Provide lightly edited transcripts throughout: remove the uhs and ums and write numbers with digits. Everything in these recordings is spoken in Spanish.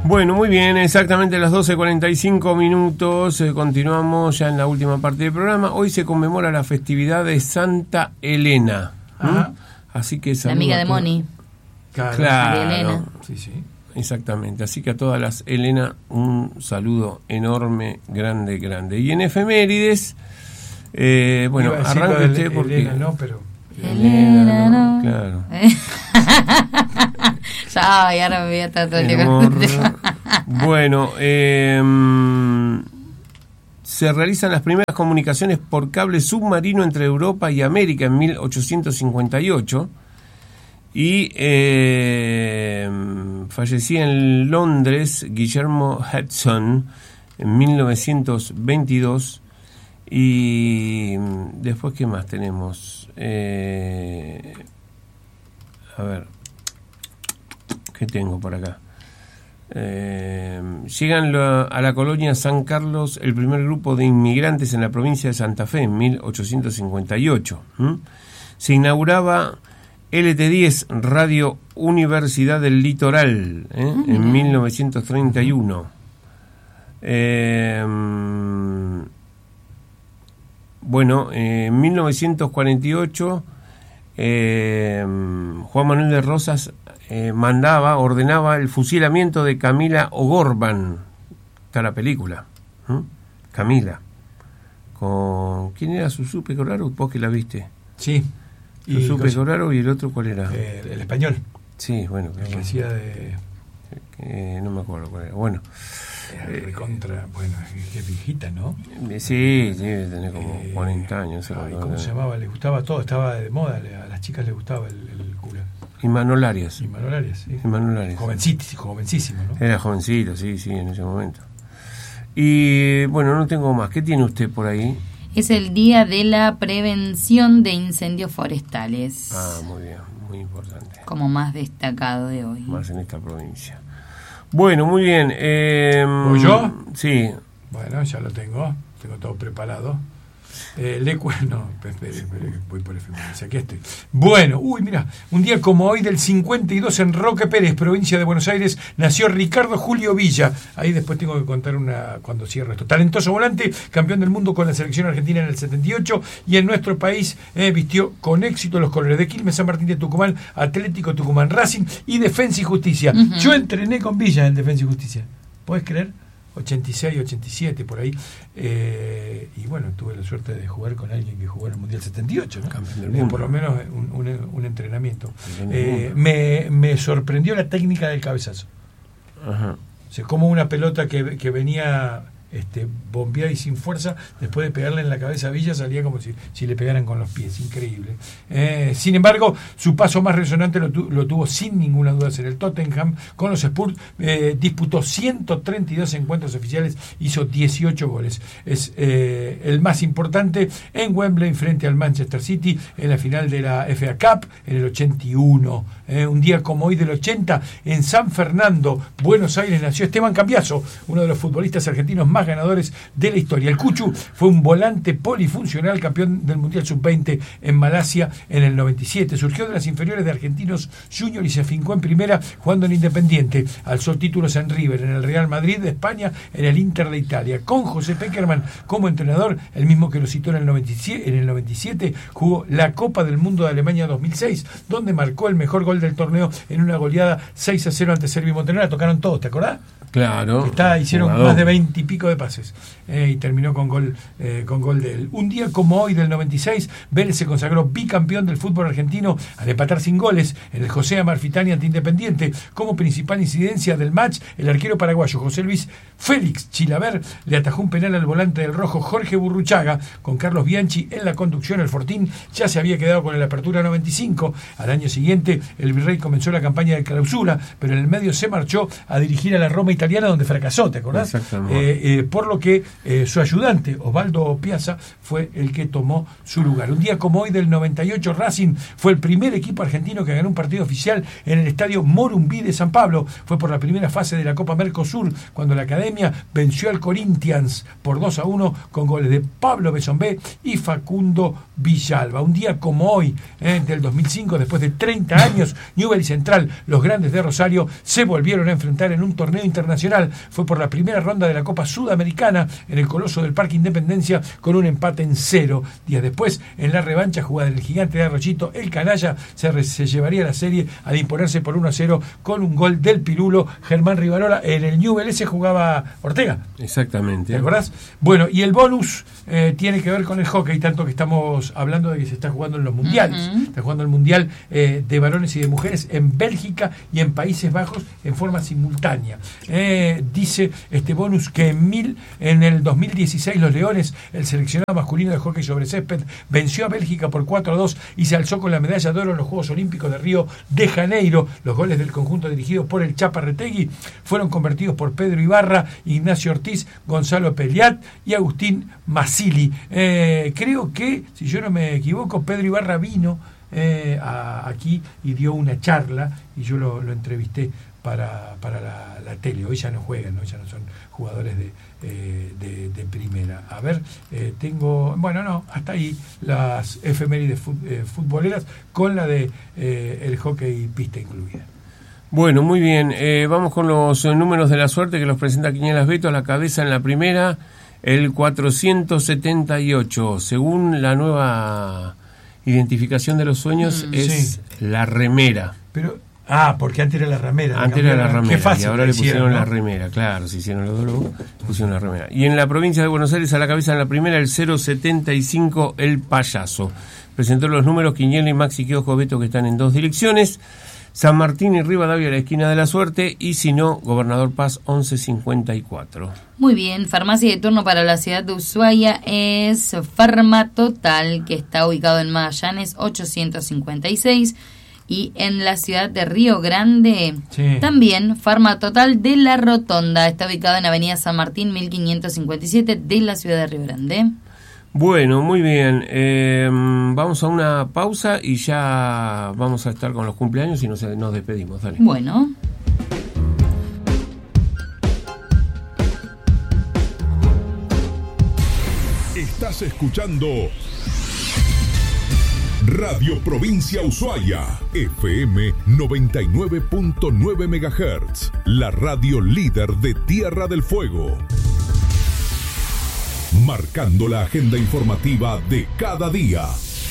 Bueno, muy bien, exactamente las 12:45. Continuamos ya en la última parte del programa. Hoy se conmemora la festividad de Santa Elena. Así que la amiga de Moni. Claro. Elena. Sí, sí. Exactamente. Así que a todas las Elena, un saludo enorme, grande, grande. Y en efemérides, bueno, arranque usted porque... Elena no, pero... Elena no. Claro. Ay, ahora me voy a estar todo el día. Bueno, se realizan las primeras comunicaciones por cable submarino entre Europa y América en 1858 y fallecía en Londres Guillermo Hudson en 1922. Y después, ¿qué más tenemos? A ver, ¿qué tengo por acá? Llegan a la colonia San Carlos el primer grupo de inmigrantes en la provincia de Santa Fe en 1858. Se inauguraba LT10, Radio Universidad del Litoral, en 1931. Bueno, en 1948 Juan Manuel de Rosas ordenaba el fusilamiento de Camila O'Gorman. Está la película, Camila, con ¿quién era Susú Pecoraro? Vos que la viste. Sí. Susú Pecoraro, y el otro ¿cuál era? El español. Sí, bueno, el que hacía de... no me acuerdo cuál era. Bueno, bueno, es viejita, ¿no? Sí, debe tener como 40 años. ¿Cómo se llamaba? Le gustaba todo, estaba de moda, a las chicas les gustaba el cura. Imanol Arias. Sí. Jovencísimo, ¿no? Era jovencito, sí, en ese momento. Y bueno, no tengo más. ¿Qué tiene usted por ahí? Es el Día de la Prevención de Incendios Forestales. Muy bien, muy importante. Como más destacado de hoy. Más en esta provincia. Bueno, muy bien. ¿Voy yo? Sí. Bueno, ya lo tengo todo preparado. Voy por efemérides, aquí estoy. Bueno, mira, un día como hoy del 52 en Roque Pérez, provincia de Buenos Aires, nació Ricardo Julio Villa. Ahí después tengo que contar cuando cierro esto. Talentoso volante, campeón del mundo con la selección argentina en el 78 y en nuestro país vistió con éxito los colores de Quilmes, San Martín de Tucumán, Atlético Tucumán, Racing y Defensa y Justicia. Yo entrené con Villa en Defensa y Justicia. ¿Podés creer? 86, 87, por ahí. Y bueno, tuve la suerte de jugar con alguien que jugó en el Mundial 78, ¿no? Campeón del mundo. Por lo menos un entrenamiento. Me sorprendió la técnica del cabezazo. Ajá. O sea, como una pelota que venía bombeada y sin fuerza, después de pegarle en la cabeza a Villa, salía como si le pegaran con los pies. Increíble. Sin embargo, su paso más resonante lo tuvo sin ninguna duda en el Tottenham con los Spurs. Disputó 132 encuentros oficiales, hizo 18 goles. Es el más importante en Wembley frente al Manchester City en la final de la FA Cup en el 81. Un día como hoy del 80, en San Fernando, Buenos Aires, nació Esteban Cambiaso, uno de los futbolistas argentinos más ganadores de la historia. El Cuchu fue un volante polifuncional, campeón del Mundial Sub-20 en Malasia en el 97. Surgió de las inferiores de Argentinos Junior y se afincó en primera jugando en Independiente. Alzó títulos en River, en el Real Madrid de España, en el Inter de Italia. Con José Peckerman como entrenador, el mismo que lo citó en el 97, jugó la Copa del Mundo de Alemania 2006, donde marcó el mejor gol del torneo en una goleada 6-0 ante Serbia y Montenegro. Tocaron todos, ¿te acordás? Claro. Hicieron más de 20 y pico de pases y terminó con gol de él. Un día como hoy del 96, Vélez se consagró bicampeón del fútbol argentino al empatar sin goles en el José Amalfitani ante Independiente. Como principal incidencia del match, el arquero paraguayo José Luis Félix Chilaver le atajó un penal al volante del rojo Jorge Burruchaga. Con Carlos Bianchi en la conducción, el Fortín ya se había quedado con el Apertura 95. Al año siguiente, el Virrey comenzó la campaña de clausura, pero en el medio se marchó a dirigir a la Roma italiana, donde fracasó, ¿te acordás? Por lo que su ayudante, Osvaldo Piazza, fue el que tomó su lugar. Un día como hoy del 98, Racing fue el primer equipo argentino que ganó un partido oficial en el estadio Morumbí de San Pablo. Fue por la primera fase de la Copa Mercosur, cuando la Academia venció al Corinthians por 2-1 con goles de Pablo Besonbé y Facundo Villalba. Un día como hoy, del 2005, después de 30 años, Newell's y Central, los grandes de Rosario, se volvieron a enfrentar en un torneo internacional. Fue por la primera ronda de la Copa Sudamericana en el Coloso del Parque Independencia, con un empate en 0. Días después, en la revancha jugada del Gigante de Arroyito, el canalla se llevaría la serie al imponerse por 1-0 con un gol del Pirulo Germán Rivarola. En el Newell's ese jugaba Ortega. Exactamente. ¿Te acordás? Bueno, y el bonus tiene que ver con el hockey, tanto que estamos hablando de que se está jugando en los mundiales. Está jugando el mundial de varones y de mujeres en Bélgica y en Países Bajos en forma simultánea. Dice este bonus que en el 2016 los Leones, el seleccionado masculino de hockey sobre césped, venció a Bélgica por 4-2 y se alzó con la medalla de oro en los Juegos Olímpicos de Río de Janeiro. Los goles del conjunto dirigido por el Chapa Retegui fueron convertidos por Pedro Ibarra, Ignacio Ortiz, Gonzalo Peliat y Agustín Masili. Creo que, si yo no me equivoco, Pedro Ibarra vino aquí y dio una charla y yo lo entrevisté para la tele. Hoy ya no juegan, ¿no? Ya no son jugadores de primera. A ver, hasta ahí las efemérides futboleras con la de el hockey pista incluida. Bueno, muy bien. Vamos con los números de la suerte que los presenta Quiñones Beto. A la cabeza en la primera, el 478. Según la nueva identificación de los sueños, es la remera. Pero porque antes era la remera. Antes era la remera. Qué fácil, y ahora le pusieron, ¿no?, la remera. Claro, se hicieron los dos, pusieron la remera. Y en la provincia de Buenos Aires, a la cabeza en la primera, el 075, el payaso. Presentó los números Quiñones y Maxi Quiosco Beto, que están en dos direcciones. San Martín y Rivadavia a la esquina de la suerte, y si no, Gobernador Paz 1154. Muy bien, farmacia de turno para la ciudad de Ushuaia es Farmatotal, que está ubicado en Magallanes 856, y en la ciudad de Río Grande también Farmatotal de la Rotonda, está ubicado en Avenida San Martín 1557 de la ciudad de Río Grande. Bueno, muy bien. Vamos a una pausa y ya vamos a estar con los cumpleaños y nos despedimos. Dale. Bueno. Estás escuchando Radio Provincia Ushuaia, FM 99.9 MHz, la radio líder de Tierra del Fuego. Marcando la agenda informativa de cada día.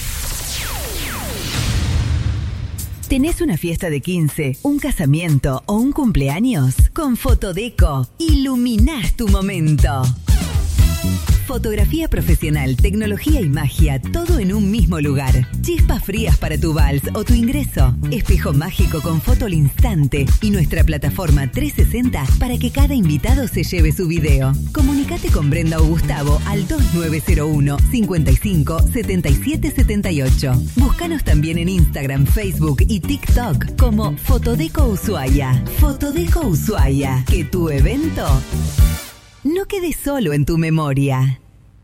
¿Tenés una fiesta de 15, un casamiento o un cumpleaños? Con Fotodeco, iluminás tu momento. Fotografía profesional, tecnología y magia, todo en un mismo lugar. Chispas frías para tu vals o tu ingreso. Espejo mágico con foto al instante y nuestra plataforma 360 para que cada invitado se lleve su video. Comunicate con Brenda o Gustavo al 2901 55 77 78. Búscanos también en Instagram, Facebook y TikTok como Fotodeco Ushuaia. Fotodeco Ushuaia, que tu evento no quede solo en tu memoria.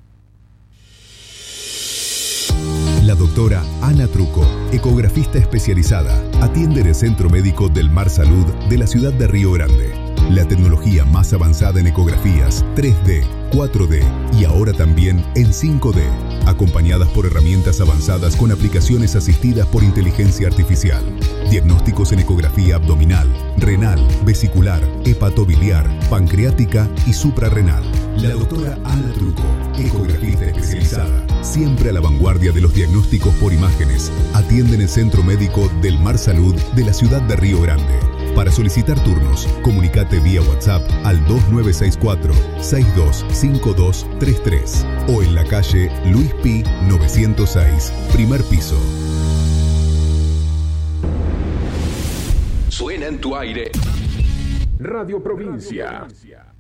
La doctora Ana Truco, ecografista especializada, atiende en el Centro Médico del Mar Salud de la ciudad de Río Grande. La tecnología más avanzada en ecografías 3D, 4D y ahora también en 5D, acompañadas por herramientas avanzadas con aplicaciones asistidas por inteligencia artificial. Diagnósticos en ecografía abdominal, renal, vesicular, hepatobiliar, pancreática y suprarrenal. La doctora Ana Truco, ecografista especializada, siempre a la vanguardia de los diagnósticos por imágenes, atiende en el Centro Médico del Mar Salud de la ciudad de Río Grande. Para solicitar turnos, comunicate vía WhatsApp al 2964-625233 o en la calle Luis Pi 906, primer piso. Suena en tu aire Radio Provincia.